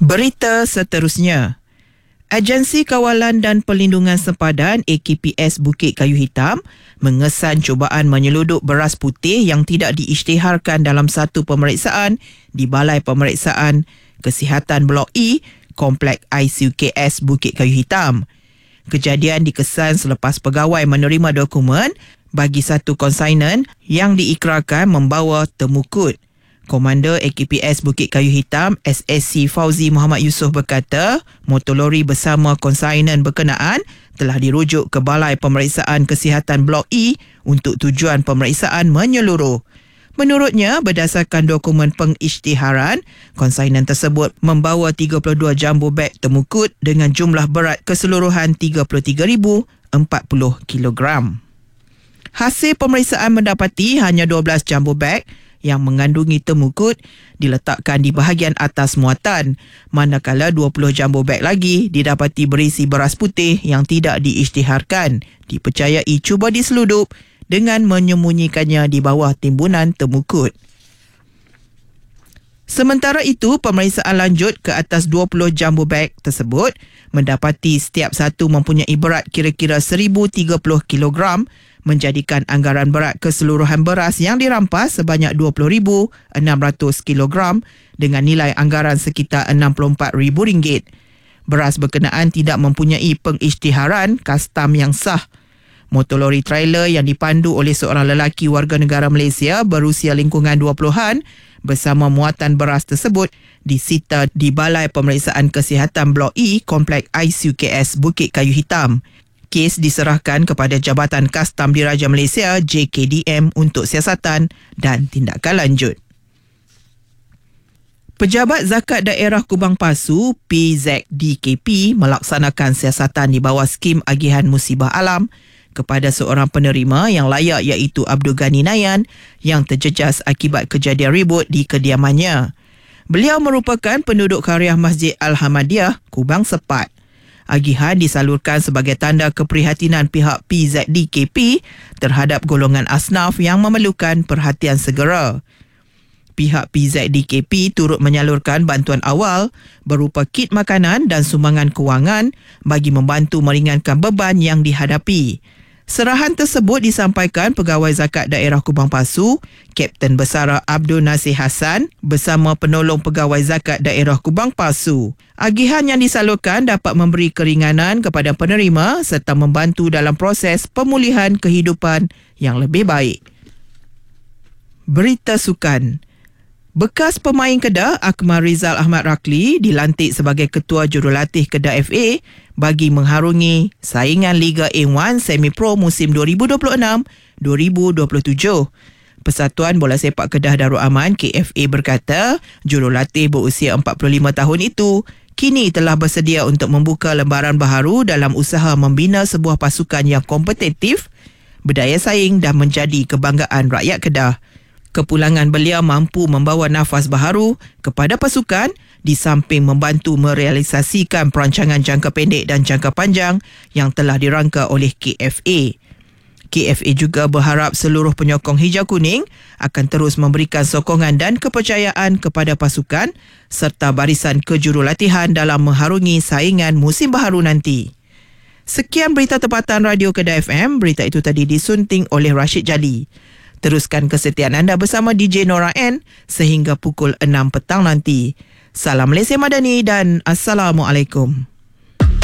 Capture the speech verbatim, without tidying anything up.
Berita seterusnya. Agensi Kawalan dan Perlindungan Sempadan A K P S Bukit Kayu Hitam mengesan cubaan menyelundup beras putih yang tidak diisytiharkan dalam satu pemeriksaan di Balai Pemeriksaan Kesihatan Blok E, Komplek I C U K S Bukit Kayu Hitam. Kejadian dikesan selepas pegawai menerima dokumen bagi satu konsainan yang diikrarkan membawa temukut. Komander A K P S Bukit Kayu Hitam S S C Fauzi Muhammad Yusof berkata, motor lori bersama konsainan berkenaan telah dirujuk ke Balai Pemeriksaan Kesihatan Blok E untuk tujuan pemeriksaan menyeluruh. Menurutnya, berdasarkan dokumen pengisytiharan, konsainan tersebut membawa tiga puluh dua jumbo beg temukut dengan jumlah berat keseluruhan tiga puluh tiga ribu empat puluh kilogram. Hasil pemeriksaan mendapati hanya dua belas jumbo beg yang mengandungi temukut diletakkan di bahagian atas muatan, manakala dua puluh jumbo beg lagi didapati berisi beras putih yang tidak diisytiharkan, dipercayai cuba diseludup dengan menyembunyikannya di bawah timbunan temukut. Sementara itu, pemeriksaan lanjut ke atas dua puluh jumbo beg tersebut mendapati setiap satu mempunyai berat kira-kira seribu tiga puluh kilogram, menjadikan anggaran berat keseluruhan beras yang dirampas sebanyak dua puluh ribu enam ratus kilogram dengan nilai anggaran sekitar enam puluh empat ribu ringgit. Beras berkenaan tidak mempunyai pengisytiharan kastam yang sah. Motor lori trailer yang dipandu oleh seorang lelaki warga negara Malaysia berusia lingkungan dua puluhan bersama muatan beras tersebut disita di Balai Pemeriksaan Kesihatan Blok E, Komplek I C U K S Bukit Kayu Hitam. Kes diserahkan kepada Jabatan Kastam Diraja Malaysia J K D M untuk siasatan dan tindakan lanjut. Pejabat Zakat Daerah Kubang Pasu P Z D K P melaksanakan siasatan di bawah skim agihan musibah alam kepada seorang penerima yang layak iaitu Abdul Ghani Nayan yang terjejas akibat kejadian ribut di kediamannya. Beliau merupakan penduduk Khariah Masjid Al-Hamadiyah, Kubang Sepat. Agihan disalurkan sebagai tanda keprihatinan pihak P Z D K P terhadap golongan asnaf yang memerlukan perhatian segera. Pihak P Z D K P turut menyalurkan bantuan awal berupa kit makanan dan sumbangan kewangan bagi membantu meringankan beban yang dihadapi. Serahan tersebut disampaikan Pegawai Zakat Daerah Kubang Pasu, Kapten Besara Abdul Nasir Hassan bersama penolong Pegawai Zakat Daerah Kubang Pasu. Agihan yang disalurkan dapat memberi keringanan kepada penerima serta membantu dalam proses pemulihan kehidupan yang lebih baik. Berita sukan. Bekas pemain Kedah Akmal Rizal Ahmad Rakli dilantik sebagai Ketua Jurulatih Kedah F A bagi mengharungi saingan Liga A satu Semi Pro musim dua ribu dua puluh enam dua ribu dua puluh tujuh. Persatuan Bola Sepak Kedah Darul Aman K F A berkata, jurulatih berusia empat puluh lima tahun itu kini telah bersedia untuk membuka lembaran baharu dalam usaha membina sebuah pasukan yang kompetitif, berdaya saing dan menjadi kebanggaan rakyat Kedah. Kepulangan beliau mampu membawa nafas baharu kepada pasukan di samping membantu merealisasikan perancangan jangka pendek dan jangka panjang yang telah dirangka oleh K F A. K F A juga berharap seluruh penyokong hijau kuning akan terus memberikan sokongan dan kepercayaan kepada pasukan serta barisan kejurulatihan dalam mengharungi saingan musim baharu nanti. Sekian berita tempatan Radio Kedah F M. Berita itu tadi disunting oleh Rashid Jali. Teruskan kesetiaan anda bersama D J Nora N sehingga pukul enam petang nanti. Salam Malaysia Madani dan Assalamualaikum.